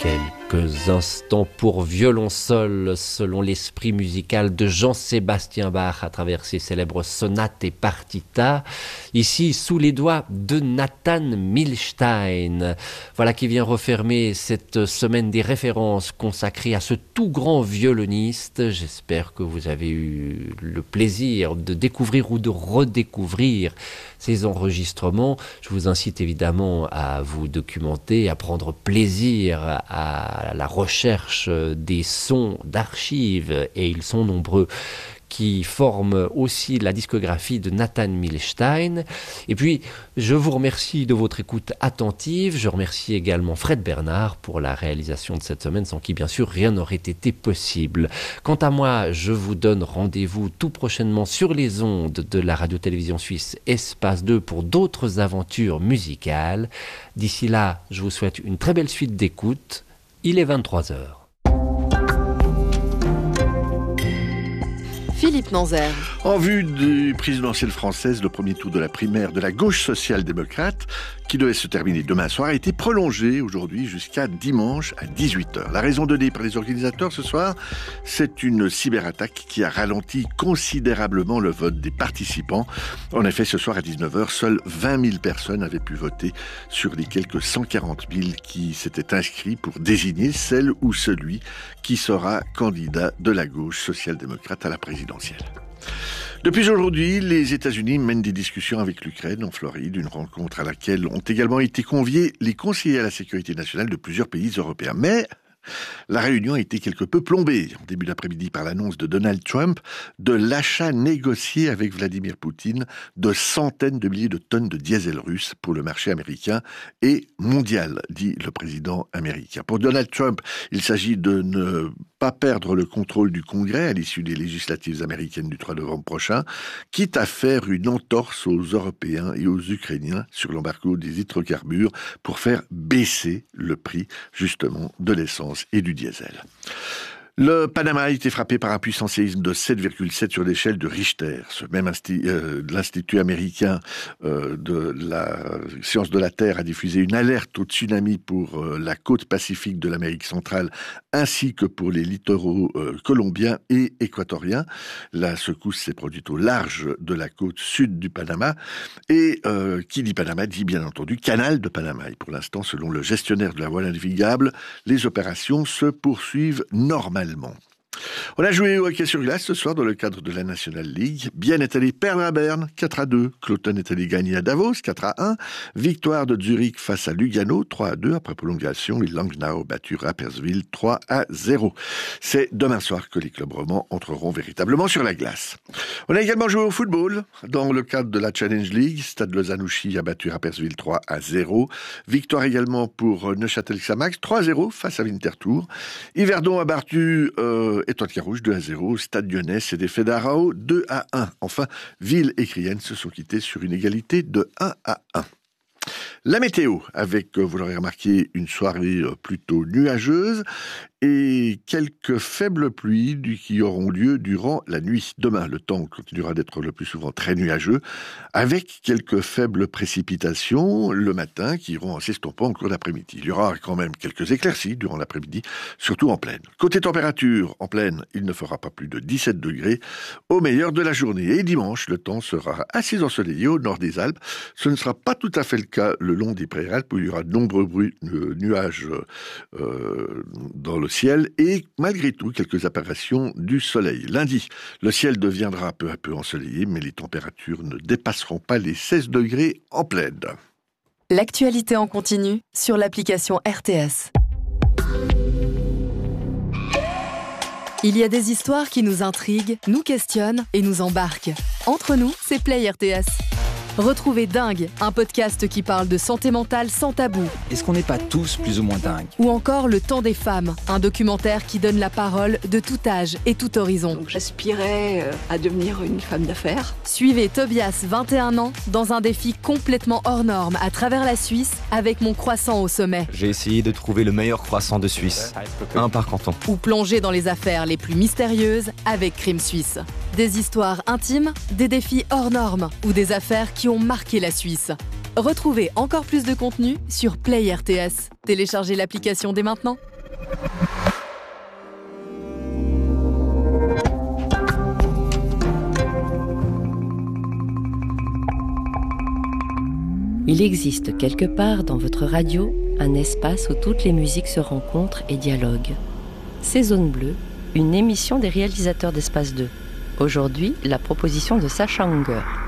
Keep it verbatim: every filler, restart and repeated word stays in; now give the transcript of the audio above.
Quelques instants pour violoncelle selon l'esprit musical de Jean-Sébastien Bach à travers ses célèbres sonates et partitas. Ici, sous les doigts de Nathan Milstein. Voilà qui vient refermer cette semaine des références consacrées à ce tout grand violoniste. J'espère que vous avez eu le plaisir de découvrir ou de redécouvrir ces enregistrements. Je vous incite évidemment à vous documenter, à prendre plaisir à la recherche des sons d'archives, et ils sont nombreux, qui forment aussi la discographie de Nathan Milstein. Et puis, je vous remercie de votre écoute attentive. Je remercie également Fred Bernard pour la réalisation de cette semaine, sans qui, bien sûr, rien n'aurait été possible. Quant à moi, je vous donne rendez-vous tout prochainement sur les ondes de la radio-télévision suisse Espace deux pour d'autres aventures musicales. D'ici là, je vous souhaite une très belle suite d'écoute. Il est vingt-trois heures. Philippe Nanzer. En vue du présidentielle française, le premier tour de la primaire de la gauche social-démocrate, qui devait se terminer demain soir, a été prolongé aujourd'hui jusqu'à dimanche à dix-huit heures. La raison donnée par les organisateurs ce soir, c'est une cyberattaque qui a ralenti considérablement le vote des participants. En effet, ce soir à dix-neuf heures, seules vingt mille personnes avaient pu voter sur les quelques cent quarante mille qui s'étaient inscrits pour désigner celle ou celui qui sera candidat de la gauche social-démocrate à la présidentielle. Depuis aujourd'hui, les États-Unis mènent des discussions avec l'Ukraine en Floride, une rencontre à laquelle ont également été conviés les conseillers à la sécurité nationale de plusieurs pays européens. Mais la réunion a été quelque peu plombée en début d'après-midi par l'annonce de Donald Trump de l'achat négocié avec Vladimir Poutine de centaines de milliers de tonnes de diesel russe pour le marché américain et mondial, dit le président américain. Pour Donald Trump, il s'agit de ne pas perdre le contrôle du Congrès à l'issue des législatives américaines du trois novembre prochain, quitte à faire une entorse aux Européens et aux Ukrainiens sur l'embargo des hydrocarbures pour faire baisser le prix, justement, de l'essence et du diesel. Le Panama a été frappé par un puissant séisme de sept virgule sept sur l'échelle de Richter. Ce même insti- euh, l'Institut américain euh, de la science de la Terre a diffusé une alerte au tsunami pour euh, la côte pacifique de l'Amérique centrale ainsi que pour les littoraux euh, colombiens et équatoriens. La secousse s'est produite au large de la côte sud du Panama et euh, qui dit Panama dit bien entendu canal de Panama. Et pour l'instant, selon le gestionnaire de la voie navigable, les opérations se poursuivent normalement. On a joué au hockey sur glace ce soir dans le cadre de la National League. Bienne est allé perdre à Berne, quatre à deux. Cloton est allé gagner à Davos, quatre à un. Victoire de Zurich face à Lugano, trois à deux. Après prolongation, les Langnau battu Rapperswil, trois à zéro. C'est demain soir que les clubs romans entreront véritablement sur la glace. On a également joué au football dans le cadre de la Challenge League. Stade Lausanne-Ouchy a battu Rapperswil trois à zéro. Victoire également pour Neuchâtel-Xamax, trois à zéro face à Winterthur. Yverdon a battu euh, Étoile Carouge deux à zéro, Stade Lyonnais s'est défait d'Arao deux à un. Enfin, Ville et Crienne se sont quittés sur une égalité de un à un. La météo, avec, vous l'aurez remarqué, une soirée plutôt nuageuse et quelques faibles pluies qui auront lieu durant la nuit. Demain, le temps continuera d'être le plus souvent très nuageux, avec quelques faibles précipitations le matin qui iront en s'estompant en cours d'après-midi. Il y aura quand même quelques éclaircies durant l'après-midi, surtout en plaine. Côté température, en plaine, il ne fera pas plus de dix-sept degrés au meilleur de la journée. Et dimanche, le temps sera assez ensoleillé au nord des Alpes. Ce ne sera pas tout à fait le cas le long des Préalpes où il y aura de nombreux bruits, euh, nuages euh, dans le ciel et malgré tout quelques apparitions du soleil. Lundi, le ciel deviendra peu à peu ensoleillé, mais les températures ne dépasseront pas les seize degrés en plaine. L'actualité en continu sur l'application R T S. Il y a des histoires qui nous intriguent, nous questionnent et nous embarquent. Entre nous, c'est Play R T S. Retrouvez Dingue, un podcast qui parle de santé mentale sans tabou. Est-ce qu'on n'est pas tous plus ou moins dingues ? Ou encore Le Temps des femmes, un documentaire qui donne la parole de tout âge et tout horizon. Donc j'aspirais à devenir une femme d'affaires. Suivez Tobias, vingt et un ans, dans un défi complètement hors norme à travers la Suisse avec Mon Croissant au sommet. J'ai essayé de trouver le meilleur croissant de Suisse, un par canton. Ou plonger dans les affaires les plus mystérieuses avec Crime Suisse. Des histoires intimes, des défis hors normes ou des affaires qui ont marqué la Suisse. Retrouvez encore plus de contenu sur Play R T S. Téléchargez l'application dès maintenant. Il existe quelque part dans votre radio un espace où toutes les musiques se rencontrent et dialoguent. C'est Zone Bleue, une émission des réalisateurs d'Espace deux. Aujourd'hui, la proposition de Sacha Unger.